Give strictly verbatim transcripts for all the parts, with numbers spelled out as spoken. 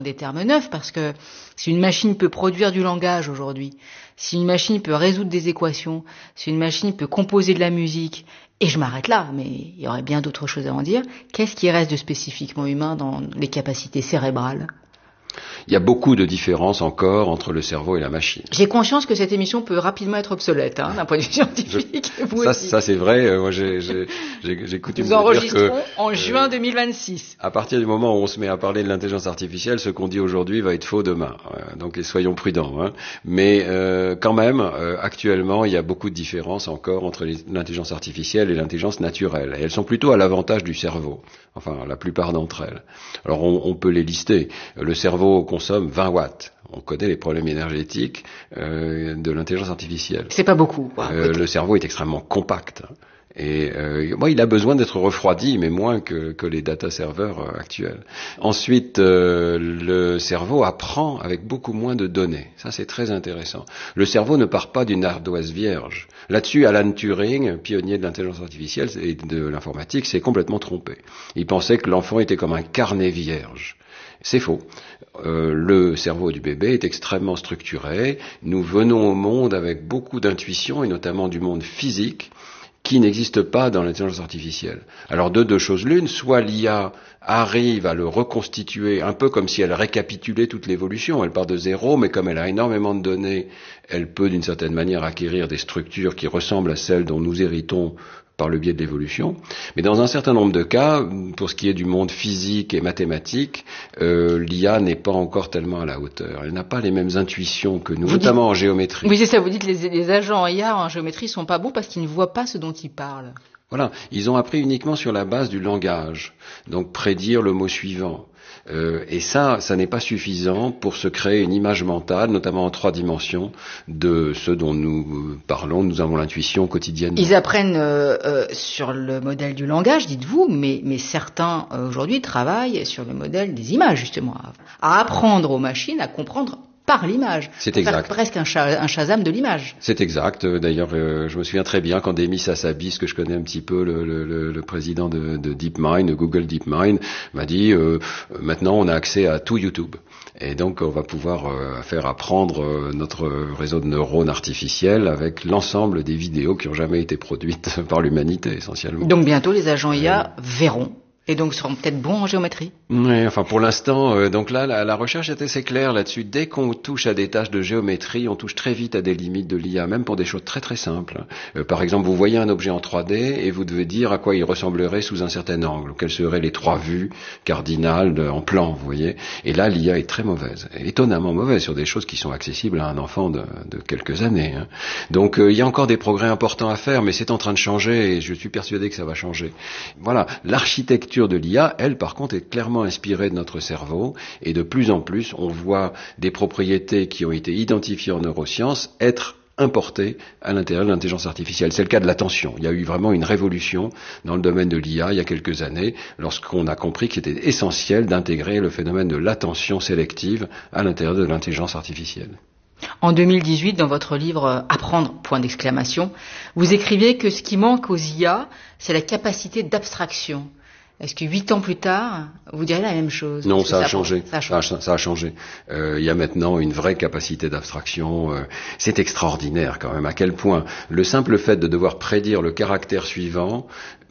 Des termes neufs, parce que si une machine peut produire du langage aujourd'hui, si une machine peut résoudre des équations, si une machine peut composer de la musique, et je m'arrête là, mais il y aurait bien d'autres choses à en dire, qu'est-ce qui reste de spécifiquement humain dans les capacités cérébrales ? Il y a beaucoup de différences encore entre le cerveau et la machine. J'ai conscience que cette émission peut rapidement être obsolète, hein, d'un point de vue scientifique. Je, vous ça, aussi. ça c'est vrai. Euh, moi, j'ai, j'ai, j'ai, j'ai coutume Nous de dire que enregistrons en euh, juin deux mille vingt-six. À partir du moment où on se met à parler de l'intelligence artificielle, ce qu'on dit aujourd'hui va être faux demain. Euh, donc, soyons prudents. Hein. Mais euh, quand même, euh, actuellement, il y a beaucoup de différences encore entre les, l'intelligence artificielle et l'intelligence naturelle. Et elles sont plutôt à l'avantage du cerveau. Enfin, la plupart d'entre elles. Alors, on, on peut les lister. Le cerveau consomme vingt watts. On connaît les problèmes énergétiques euh, de l'intelligence artificielle. C'est pas beaucoup. Quoi, euh, le cerveau est extrêmement compact. Et euh, moi, il a besoin d'être refroidi, mais moins que, que les data serveurs euh, actuels. Ensuite, euh, le cerveau apprend avec beaucoup moins de données. Ça, c'est très intéressant. Le cerveau ne part pas d'une ardoise vierge. Là-dessus, Alan Turing, pionnier de l'intelligence artificielle et de l'informatique, s'est complètement trompé. Il pensait que l'enfant était comme un carnet vierge. C'est faux. Euh, le cerveau du bébé est extrêmement structuré. Nous venons au monde avec beaucoup d'intuition, et notamment du monde physique, qui n'existe pas dans l'intelligence artificielle. Alors de deux choses l'une, soit l'I A arrive à le reconstituer un peu comme si elle récapitulait toute l'évolution. Elle part de zéro, mais comme elle a énormément de données, elle peut d'une certaine manière acquérir des structures qui ressemblent à celles dont nous héritons par le biais de l'évolution. Mais dans un certain nombre de cas, pour ce qui est du monde physique et mathématique, euh, l'I A n'est pas encore tellement à la hauteur. Elle n'a pas les mêmes intuitions que nous, vous notamment dites, en géométrie. Oui, c'est ça, vous dites que les, les agents I A en géométrie sont pas bons parce qu'ils ne voient pas ce dont ils parlent. Voilà, ils ont appris uniquement sur la base du langage, donc prédire le mot suivant. Euh, et ça, ça n'est pas suffisant pour se créer une image mentale, notamment en trois dimensions, de ce dont nous parlons. Nous avons l'intuition quotidienne. Ils apprennent euh, euh, sur le modèle du langage, dites-vous, mais, mais certains euh, aujourd'hui travaillent sur le modèle des images, justement, à, à apprendre aux machines à comprendre par l'image. C'est exact. Presque un, cha- un Shazam de l'image. C'est exact. D'ailleurs, euh, je me souviens très bien quand Demis Hassabis, que je connais un petit peu, le, le, le président de, de DeepMind, de Google DeepMind, m'a dit euh, maintenant on a accès à tout YouTube. Et donc on va pouvoir euh, faire apprendre euh, notre réseau de neurones artificiels avec l'ensemble des vidéos qui ont jamais été produites par l'humanité essentiellement. Donc bientôt les agents I A euh... verront. Et donc seront peut-être bons en géométrie. Oui, enfin pour l'instant, euh, donc là, la, la recherche est assez claire là-dessus. Dès qu'on touche à des tâches de géométrie, on touche très vite à des limites de l'I A, même pour des choses très très simples. Euh, par exemple, vous voyez un objet en trois D et vous devez dire à quoi il ressemblerait sous un certain angle, quelles seraient les trois vues cardinales de, en plan, vous voyez. Et là, l'I A est très mauvaise, étonnamment mauvaise sur des choses qui sont accessibles à un enfant de, de quelques années. Hein. Donc euh, il y a encore des progrès importants à faire, mais c'est en train de changer et je suis persuadé que ça va changer. Voilà, l'architecture de l'I A, elle, par contre, est clairement inspirée de notre cerveau et de plus en plus, on voit des propriétés qui ont été identifiées en neurosciences être importées à l'intérieur de l'intelligence artificielle. C'est le cas de l'attention. Il y a eu vraiment une révolution dans le domaine de l'I A il y a quelques années, lorsqu'on a compris qu'il était essentiel d'intégrer le phénomène de l'attention sélective à l'intérieur de l'intelligence artificielle. En deux mille dix-huit, dans votre livre « Apprendre », point d'exclamation, vous écriviez que ce qui manque aux I A, c'est la capacité d'abstraction. Est-ce que huit ans plus tard, vous direz la même chose? Non, ça a, ça, changé. ça a changé. Ça a, ça a changé. Euh, il y a maintenant une vraie capacité d'abstraction. Euh, c'est extraordinaire quand même à quel point le simple fait de devoir prédire le caractère suivant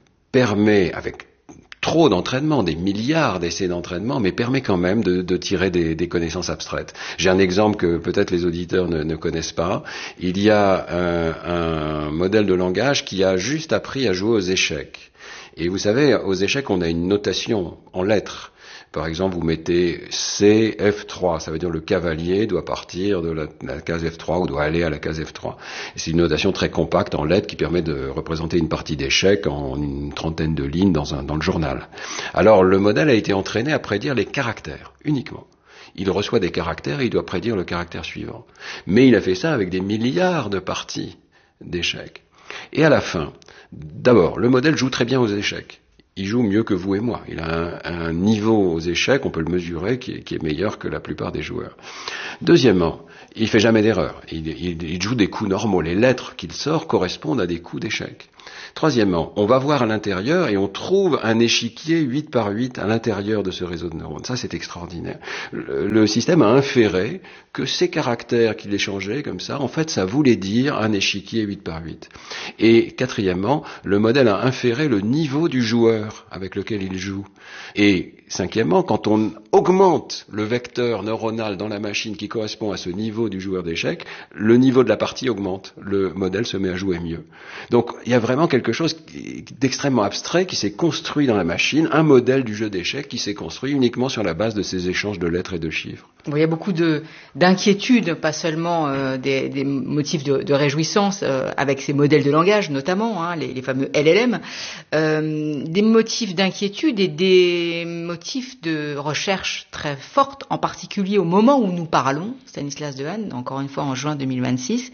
permet, avec trop d'entraînement, des milliards d'essais d'entraînement, mais permet quand même de, de tirer des, des connaissances abstraites. J'ai un exemple que peut-être les auditeurs ne, ne connaissent pas. Il y a un, un modèle de langage qui a juste appris à jouer aux échecs. Et vous savez, aux échecs, on a une notation en lettres. Par exemple, vous mettez C F trois, ça veut dire le cavalier doit partir de la, la case F trois ou doit aller à la case F trois. C'est une notation très compacte en lettres qui permet de représenter une partie d'échecs en une trentaine de lignes dans, un, dans le journal. Alors, le modèle a été entraîné à prédire les caractères, uniquement. Il reçoit des caractères et il doit prédire le caractère suivant. Mais il a fait ça avec des milliards de parties d'échecs. Et à la fin, d'abord, le modèle joue très bien aux échecs. Il joue mieux que vous et moi. Il a un, un niveau aux échecs, on peut le mesurer, qui est, qui est meilleur que la plupart des joueurs. Deuxièmement, il fait jamais d'erreur. Il, il, il joue des coups normaux. Les lettres qu'il sort correspondent à des coups d'échecs. Troisièmement, on va voir à l'intérieur et on trouve un échiquier huit par huit à l'intérieur de ce réseau de neurones. Ça, c'est extraordinaire. Le, le système a inféré que ces caractères qu'il échangeait comme ça, en fait, ça voulait dire un échiquier huit par huit. Et quatrièmement, le modèle a inféré le niveau du joueur avec lequel il joue. Et cinquièmement, quand on augmente le vecteur neuronal dans la machine qui correspond à ce niveau du joueur d'échecs, le niveau de la partie augmente. Le modèle se met à jouer mieux. Donc, il y a vraiment quelque chose d'extrêmement abstrait qui s'est construit dans la machine, un modèle du jeu d'échecs qui s'est construit uniquement sur la base de ces échanges de lettres et de chiffres. Bon, il y a beaucoup de, d'inquiétudes, pas seulement euh, des, des motifs de, de réjouissance euh, avec ces modèles de langage, notamment hein, les, les fameux L L M, euh, des motifs d'inquiétude et des motifs de recherche très fortes, en particulier au moment où nous parlons, Stanislas Dehaene, encore une fois en juin deux mille vingt-six.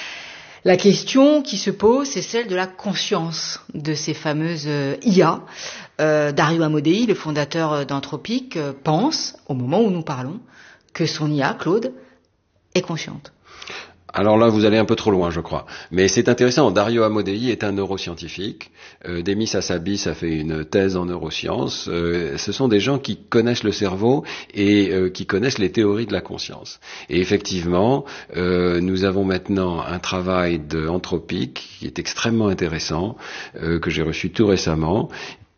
La question qui se pose, c'est celle de la conscience de ces fameuses euh, I A. Euh, Dario Amodei, le fondateur d'Anthropic, euh, pense, au moment où nous parlons, que son I A, Claude, est consciente. Alors là, vous allez un peu trop loin, je crois. Mais c'est intéressant. Dario Amodei est un neuroscientifique. Euh, Demis Hassabis a fait une thèse en neurosciences. Euh, ce sont des gens qui connaissent le cerveau et euh, qui connaissent les théories de la conscience. Et effectivement, euh, nous avons maintenant un travail d'Anthropic qui est extrêmement intéressant, euh, que j'ai reçu tout récemment,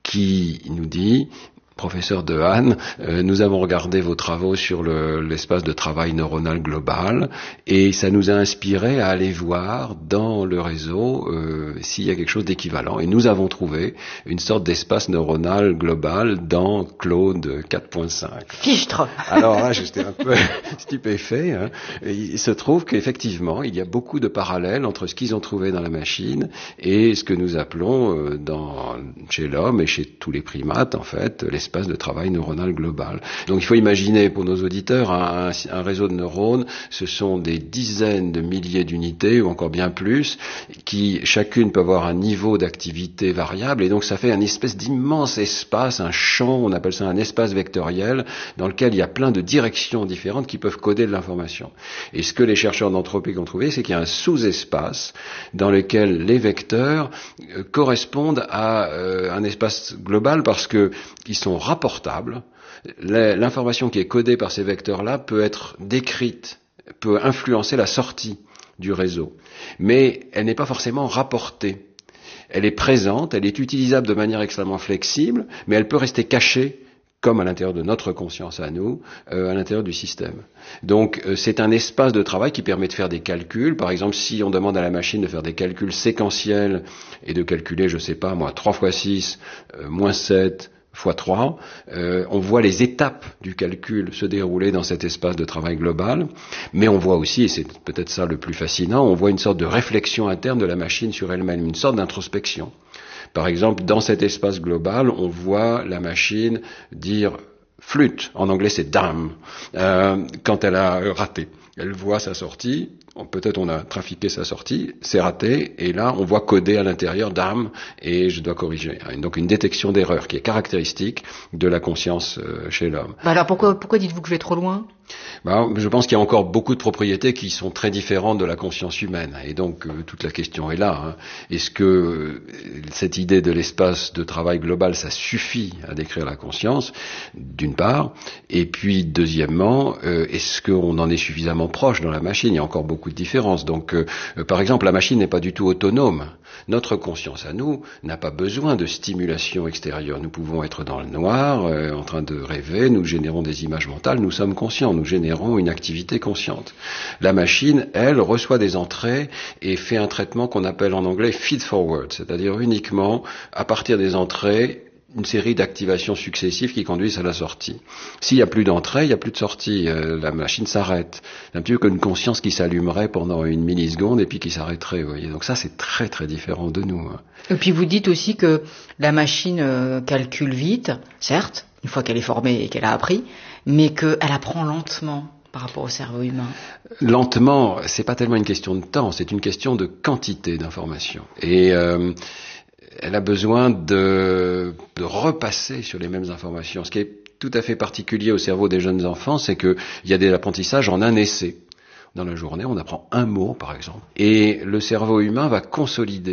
qui nous dit... Professeur Dehaene, euh, nous avons regardé vos travaux sur le, l'espace de travail neuronal global et ça nous a inspiré à aller voir dans le réseau euh, s'il y a quelque chose d'équivalent. Et nous avons trouvé une sorte d'espace neuronal global dans Claude quatre point cinq. Fichtre. Alors là, j'étais un peu stupéfait. Hein. Il se trouve qu'effectivement, il y a beaucoup de parallèles entre ce qu'ils ont trouvé dans la machine et ce que nous appelons euh, dans, chez l'homme et chez tous les primates, en fait, les espace de travail neuronal global. Donc il faut imaginer pour nos auditeurs un, un réseau de neurones, ce sont des dizaines de milliers d'unités ou encore bien plus, qui chacune peut avoir un niveau d'activité variable et donc ça fait un espèce d'immense espace, un champ, on appelle ça un espace vectoriel, dans lequel il y a plein de directions différentes qui peuvent coder de l'information. Et ce que les chercheurs d'Anthropic ont trouvé, c'est qu'il y a un sous-espace dans lequel les vecteurs euh, correspondent à euh, un espace global parce que ils sont rapportables. L'information qui est codée par ces vecteurs-là peut être décrite, peut influencer la sortie du réseau. Mais elle n'est pas forcément rapportée. Elle est présente, elle est utilisable de manière extrêmement flexible, mais elle peut rester cachée, comme à l'intérieur de notre conscience à nous, euh, à l'intérieur du système. Donc euh, c'est un espace de travail qui permet de faire des calculs. Par exemple, si on demande à la machine de faire des calculs séquentiels et de calculer, je sais pas moi, trois fois six, euh, moins sept, fois trois, euh, on voit les étapes du calcul se dérouler dans cet espace de travail global, mais on voit aussi, et c'est peut-être ça le plus fascinant, on voit une sorte de réflexion interne de la machine sur elle-même, une sorte d'introspection. Par exemple, dans cet espace global, on voit la machine dire flûte, en anglais c'est dame, euh, quand elle a raté. Elle voit sa sortie, peut-être on a trafiqué sa sortie, c'est raté, et là on voit coder à l'intérieur dame, et je dois corriger. Donc une détection d'erreur qui est caractéristique de la conscience chez l'homme. Bah alors pourquoi, pourquoi dites-vous que je vais trop loin ? Ben, je pense qu'il y a encore beaucoup de propriétés qui sont très différentes de la conscience humaine. Et donc, euh, toute la question est là. Hein. Est-ce que euh, cette idée de l'espace de travail global, ça suffit à décrire la conscience, d'une part. Et puis, deuxièmement, euh, est-ce qu'on en est suffisamment proche dans la machine ? Il y a encore beaucoup de différences. Donc, euh, euh, par exemple, la machine n'est pas du tout autonome. Notre conscience à nous n'a pas besoin de stimulation extérieure. Nous pouvons être dans le noir, euh, en train de rêver, nous générons des images mentales, nous sommes conscients. Nous générons une activité consciente. La machine, elle, reçoit des entrées et fait un traitement qu'on appelle en anglais feed-forward, c'est-à-dire uniquement, à partir des entrées, une série d'activations successives qui conduisent à la sortie. S'il n'y a plus d'entrée, il n'y a plus de sortie. Euh, la machine s'arrête. C'est un petit peu qu'une conscience qui s'allumerait pendant une milliseconde et puis qui s'arrêterait. Vous voyez. Donc ça, c'est très très différent de nous. Hein. Et puis vous dites aussi que la machine euh, calcule vite, certes, une fois qu'elle est formée et qu'elle a appris, mais qu'elle apprend lentement par rapport au cerveau humain. Lentement, c'est pas tellement une question de temps, c'est une question de quantité d'informations. Et euh, elle a besoin de, de repasser sur les mêmes informations. Ce qui est tout à fait particulier au cerveau des jeunes enfants, c'est qu'il y a des apprentissages en un essai. Dans la journée, on apprend un mot, par exemple. Et le cerveau humain va consolider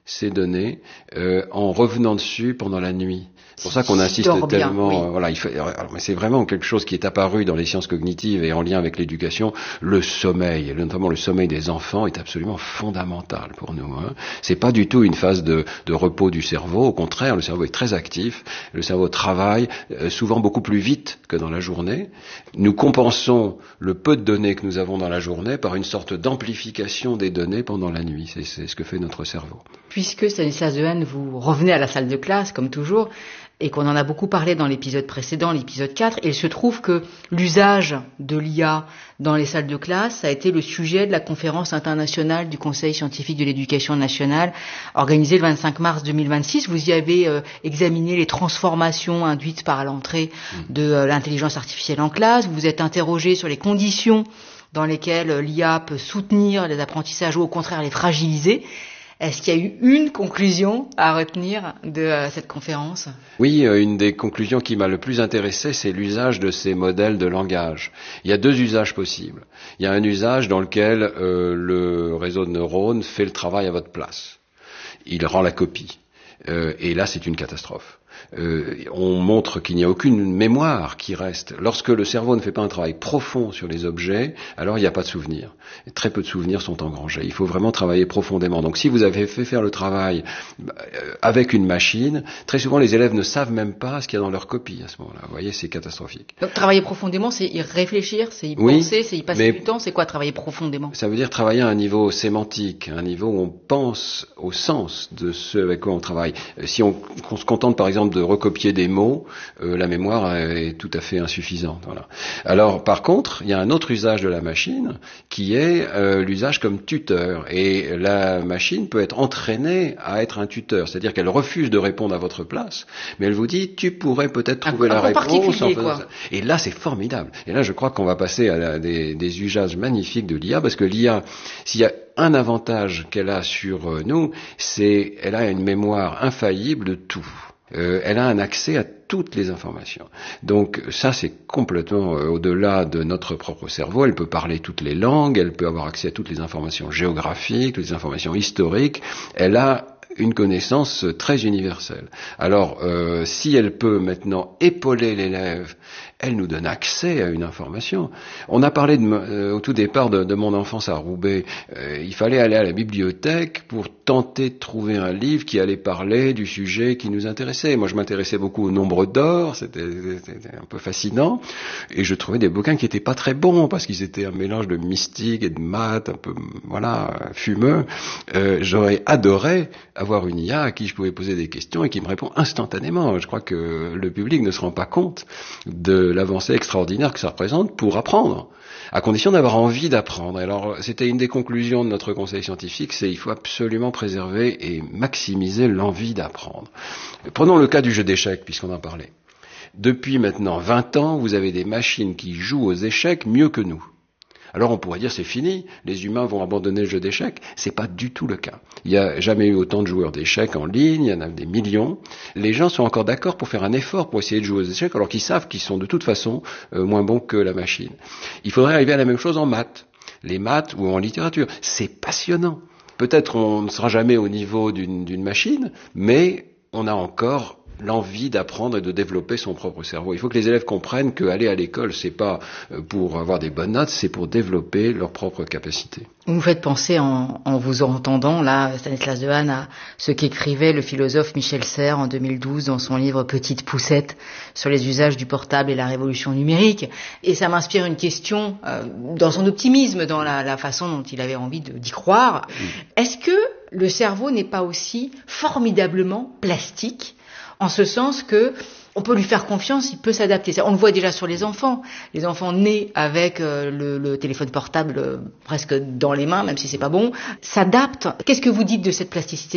ces données euh, en revenant dessus pendant la nuit. C'est pour ça qu'on insiste Dors bien, tellement. oui. Euh, voilà, il faut, alors, mais c'est vraiment quelque chose qui est apparu dans les sciences cognitives et en lien avec l'éducation. Le sommeil, et notamment le sommeil des enfants, est absolument fondamental pour nous. Hein. C'est pas du tout une phase de, de repos du cerveau. Au contraire, le cerveau est très actif. Le cerveau travaille euh, souvent beaucoup plus vite que dans la journée. Nous compensons le peu de données que nous avons dans la journée par une sorte d'amplification des données pendant la nuit. C'est, c'est ce que fait notre cerveau. Puisque Stanislas Dehaene, vous revenez à la salle de classe, comme toujours, et qu'on en a beaucoup parlé dans l'épisode précédent, l'épisode quatre, et il se trouve que l'usage de l'I A dans les salles de classe, ça a été le sujet de la conférence internationale du Conseil scientifique de l'éducation nationale, organisée le vingt-cinq mars deux mille vingt-six. Vous y avez euh, examiné les transformations induites par l'entrée de euh, l'intelligence artificielle en classe. Vous vous êtes interrogé sur les conditions dans lesquelles euh, l'I A peut soutenir les apprentissages ou au contraire les fragiliser. Est-ce qu'il y a eu une conclusion à retenir de euh, cette conférence ? Oui, euh, une des conclusions qui m'a le plus intéressé, c'est l'usage de ces modèles de langage. Il y a deux usages possibles. Il y a un usage dans lequel euh, le réseau de neurones fait le travail à votre place. Il rend la copie. Euh, et là, c'est une catastrophe. Euh, on montre qu'il n'y a aucune mémoire qui reste. Lorsque le cerveau ne fait pas un travail profond sur les objets, alors il n'y a pas de souvenirs. Et très peu de souvenirs sont engrangés. Il faut vraiment travailler profondément. Donc si vous avez fait faire le travail euh, avec une machine, très souvent les élèves ne savent même pas ce qu'il y a dans leur copie à ce moment-là. Vous voyez, c'est catastrophique. Donc travailler profondément, c'est y réfléchir, c'est y oui, penser, c'est y passer du temps. C'est quoi travailler profondément ? Ça veut dire travailler à un niveau sémantique, un niveau où on pense au sens de ce avec quoi on travaille. Si on, on se contente par exemple de recopier des mots, euh, la mémoire est tout à fait insuffisante. Voilà. Alors, par contre, il y a un autre usage de la machine qui est euh, l'usage comme tuteur. Et la machine peut être entraînée à être un tuteur, c'est-à-dire qu'elle refuse de répondre à votre place, mais elle vous dit tu pourrais peut-être trouver un, la un réponse. En quoi. Ça. Et là, c'est formidable. Et là, je crois qu'on va passer à la, des, des usages magnifiques de l'I A, parce que l'I A, s'il y a un avantage qu'elle a sur nous, c'est elle a une mémoire infaillible de tout. Euh, elle a un accès à toutes les informations. Donc ça, c'est complètement euh, au-delà de notre propre cerveau. Elle peut parler toutes les langues, elle peut avoir accès à toutes les informations géographiques, toutes les informations historiques. Elle a une connaissance très universelle. Alors, euh, si elle peut maintenant épauler l'élève, elle nous donne accès à une information. On a parlé de, euh, au tout départ de, de mon enfance à Roubaix. Euh, il fallait aller à la bibliothèque pour tenter de trouver un livre qui allait parler du sujet qui nous intéressait. Moi, je m'intéressais beaucoup au nombre d'or, c'était, c'était un peu fascinant, et je trouvais des bouquins qui étaient pas très bons parce qu'ils étaient un mélange de mystique et de maths, un peu, voilà, fumeux. Euh, j'aurais adoré avoir une I A à qui je pouvais poser des questions et qui me répond instantanément. Je crois que le public ne se rend pas compte de l'avancée extraordinaire que ça représente pour apprendre, à condition d'avoir envie d'apprendre. Alors, c'était une des conclusions de notre conseil scientifique, c'est qu'il faut absolument préserver et maximiser l'envie d'apprendre. Prenons le cas du jeu d'échecs, puisqu'on en parlait. Depuis maintenant vingt ans, vous avez des machines qui jouent aux échecs mieux que nous. Alors on pourrait dire c'est fini, les humains vont abandonner le jeu d'échecs. C'est pas du tout le cas. Il n'y a jamais eu autant de joueurs d'échecs en ligne, il y en a des millions. Les gens sont encore d'accord pour faire un effort pour essayer de jouer aux échecs alors qu'ils savent qu'ils sont de toute façon euh, moins bons que la machine. Il faudrait arriver à la même chose en maths. Les maths ou en littérature. C'est passionnant. Peut-être on ne sera jamais au niveau d'une, d'une machine, mais on a encore l'envie d'apprendre et de développer son propre cerveau. Il faut que les élèves comprennent qu'aller à l'école, c'est pas pour avoir des bonnes notes, c'est pour développer leurs propres capacités. Vous me faites penser, en, en vous entendant, là, Stanislas Dehaene, à ce qu'écrivait le philosophe Michel Serres en deux mille douze dans son livre Petite poussette sur les usages du portable et la révolution numérique. Et ça m'inspire une question, euh, dans son optimisme, dans la, la façon dont il avait envie de, d'y croire. Mmh. Est-ce que le cerveau n'est pas aussi formidablement plastique, en ce sens que on peut lui faire confiance, il peut s'adapter. On le voit déjà sur les enfants. Les enfants nés avec euh, le, le téléphone portable euh, presque dans les mains, même si c'est pas bon, s'adaptent. Qu'est-ce que vous dites de cette plasticité cérébrale ?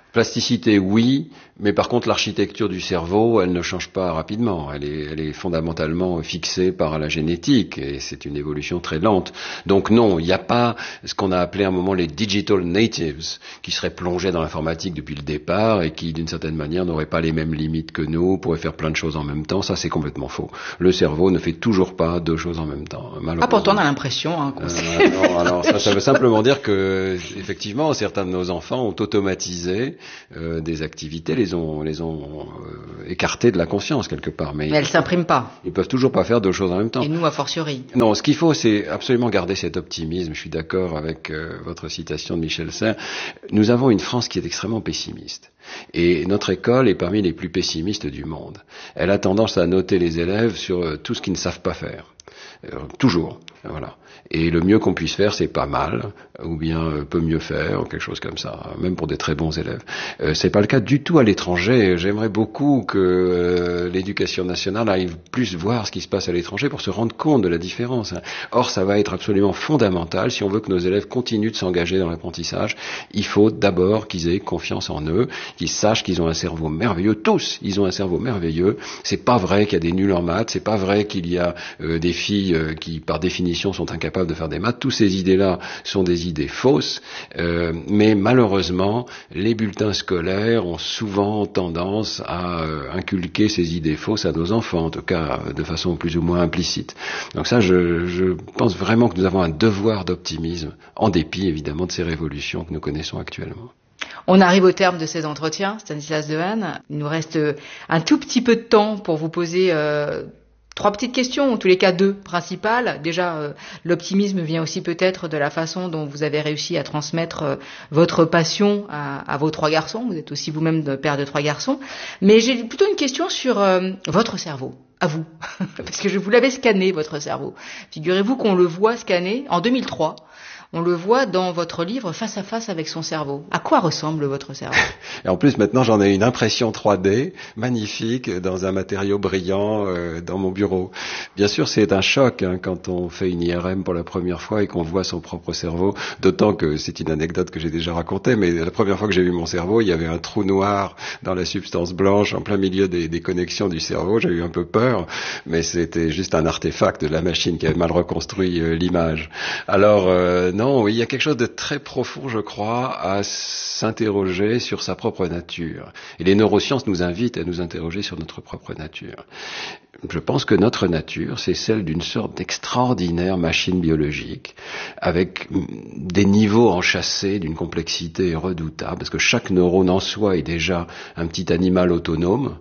Plasticité, oui, mais par contre l'architecture du cerveau, elle ne change pas rapidement. Elle est, elle est fondamentalement fixée par la génétique et c'est une évolution très lente. Donc non, il n'y a pas ce qu'on a appelé à un moment les digital natives, qui seraient plongés dans l'informatique depuis le départ et qui d'une certaine manière n'auraient pas les mêmes limites que nous, pourraient faire plein de choses en même temps. Ça c'est complètement faux. Le cerveau ne fait toujours pas deux choses en même temps. Ah pourtant on a l'impression hein, qu'on euh, sait. non, alors ça, ça veut simplement dire que effectivement certains de nos enfants ont automatisé Euh, des activités, les ont, les ont euh, écartées de la conscience quelque part. Mais, mais elles s'impriment pas. Ils peuvent toujours pas faire deux choses en même temps. Et nous, a fortiori. Non, ce qu'il faut, c'est absolument garder cet optimisme. Je suis d'accord avec euh, votre citation de Michel Serres. Nous avons une France qui est extrêmement pessimiste. Et notre école est parmi les plus pessimistes du monde. Elle a tendance à noter les élèves sur euh, tout ce qu'ils ne savent pas faire. Euh, toujours. Voilà. Et le mieux qu'on puisse faire, c'est pas mal, ou bien euh, peut mieux faire, ou quelque chose comme ça, même pour des très bons élèves. Euh, c'est pas le cas du tout à l'étranger. J'aimerais beaucoup que euh, l'éducation nationale arrive plus voir ce qui se passe à l'étranger pour se rendre compte de la différence. Hein. Or, ça va être absolument fondamental si on veut que nos élèves continuent de s'engager dans l'apprentissage. Il faut d'abord qu'ils aient confiance en eux, qu'ils sachent qu'ils ont un cerveau merveilleux. Tous, ils ont un cerveau merveilleux. C'est pas vrai qu'il y a des nuls en maths. C'est pas vrai qu'il y a euh, des filles euh, qui, par définition, sont incapables de faire des maths. Toutes ces idées-là sont des idées fausses, euh, mais malheureusement, les bulletins scolaires ont souvent tendance à euh, inculquer ces idées fausses à nos enfants, en tout cas de façon plus ou moins implicite. Donc ça, je, je pense vraiment que nous avons un devoir d'optimisme, en dépit évidemment de ces révolutions que nous connaissons actuellement. On arrive au terme de ces entretiens, Stanislas Dehaene. Il nous reste un tout petit peu de temps pour vous poser euh, trois petites questions, en tous les cas deux principales. Déjà, euh, l'optimisme vient aussi peut-être de la façon dont vous avez réussi à transmettre euh, votre passion à, à vos trois garçons. Vous êtes aussi vous-même de père de trois garçons. Mais j'ai plutôt une question sur euh, votre cerveau, à vous. Parce que je vous l'avais scanné, votre cerveau. Figurez-vous qu'on le voit scanner en deux mille trois. On le voit dans votre livre Face à face avec son cerveau. À quoi ressemble votre cerveau? Et en plus, maintenant, j'en ai une impression trois D magnifique dans un matériau brillant euh, dans mon bureau. Bien sûr, c'est un choc hein, quand on fait une I R M pour la première fois et qu'on voit son propre cerveau. D'autant que c'est une anecdote que j'ai déjà racontée, mais la première fois que j'ai vu mon cerveau, il y avait un trou noir dans la substance blanche en plein milieu des, des connexions du cerveau. J'ai eu un peu peur, mais c'était juste un artefact de la machine qui avait mal reconstruit euh, l'image. Alors, euh, non, oui, il y a quelque chose de très profond, je crois, à s'interroger sur sa propre nature. Et les neurosciences nous invitent à nous interroger sur notre propre nature. Je pense que notre nature, c'est celle d'une sorte d'extraordinaire machine biologique, avec des niveaux enchâssés d'une complexité redoutable, parce que chaque neurone en soi est déjà un petit animal autonome.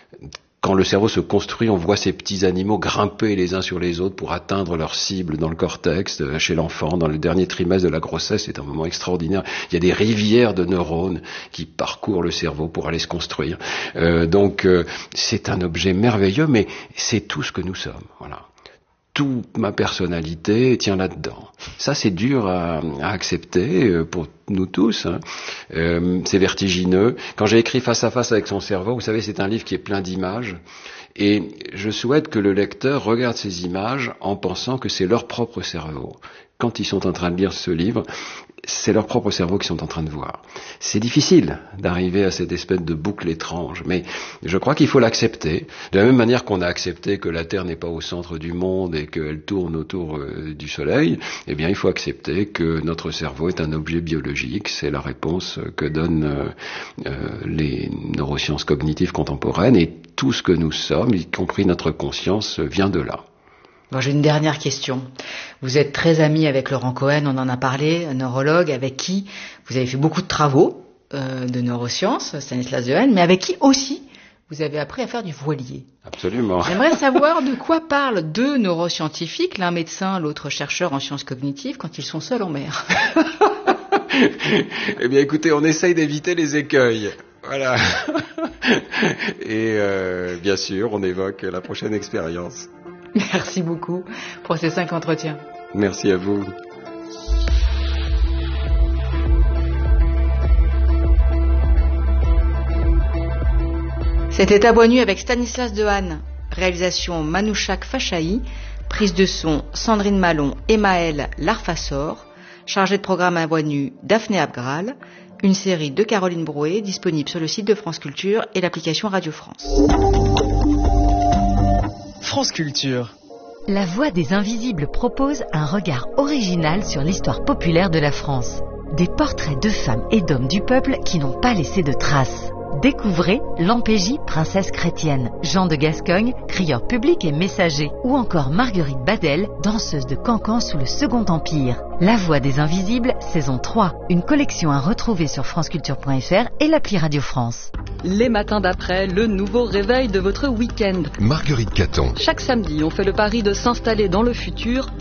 Quand le cerveau se construit, on voit ces petits animaux grimper les uns sur les autres pour atteindre leur cible dans le cortex, chez l'enfant, dans le dernier trimestre de la grossesse. C'est un moment extraordinaire. Il y a des rivières de neurones qui parcourent le cerveau pour aller se construire. Euh, donc, euh, c'est un objet merveilleux, mais c'est tout ce que nous sommes. Voilà. Toute ma personnalité tient là-dedans. Ça, c'est dur à, à accepter pour nous tous. Hein. Euh, c'est vertigineux. Quand j'ai écrit Face à face avec son cerveau, vous savez, c'est un livre qui est plein d'images. Et je souhaite que le lecteur regarde ces images en pensant que c'est leur propre cerveau. Quand ils sont en train de lire ce livre, c'est leur propre cerveau qu'ils sont en train de voir. C'est difficile d'arriver à cette espèce de boucle étrange, mais je crois qu'il faut l'accepter. De la même manière qu'on a accepté que la Terre n'est pas au centre du monde et qu'elle tourne autour euh, du Soleil, eh bien il faut accepter que notre cerveau est un objet biologique. C'est la réponse que donnent euh, euh, les neurosciences cognitives contemporaines, et tout ce que nous sommes, y compris notre conscience, vient de là. Bon, j'ai une dernière question. Vous êtes très ami avec Laurent Cohen, on en a parlé, un neurologue avec qui vous avez fait beaucoup de travaux euh, de neurosciences, Stanislas Dehaene, mais avec qui aussi vous avez appris à faire du voilier. Absolument. J'aimerais savoir de quoi parlent deux neuroscientifiques, l'un médecin, l'autre chercheur en sciences cognitives, quand ils sont seuls en mer. Eh bien, écoutez, on essaye d'éviter les écueils. Voilà. Et euh, bien sûr, on évoque la prochaine expérience. Merci beaucoup pour ces cinq entretiens. Merci à vous. C'était À Voix nue avec Stanislas Dehaene. Réalisation Manouchak Fachaï. Prise de son Sandrine Malon et Maëlle Larfassor. Chargé de programme À Voix nue Daphné Abgral. une série de Caroline Brouet, disponible sur le site de France Culture et l'application Radio France. France Culture. La Voix des Invisibles propose un regard original sur l'histoire populaire de la France. Des portraits de femmes et d'hommes du peuple qui n'ont pas laissé de traces. Découvrez Lampégie, princesse chrétienne, Jean de Gascogne, crieur public et messager, ou encore Marguerite Badel, danseuse de cancan sous le Second Empire. La Voix des Invisibles, saison trois, une collection à retrouver sur franceculture point f r et l'appli Radio France. Les matins d'après, le nouveau réveil de votre week-end. Marguerite Caton. Chaque samedi, on fait le pari de s'installer dans le futur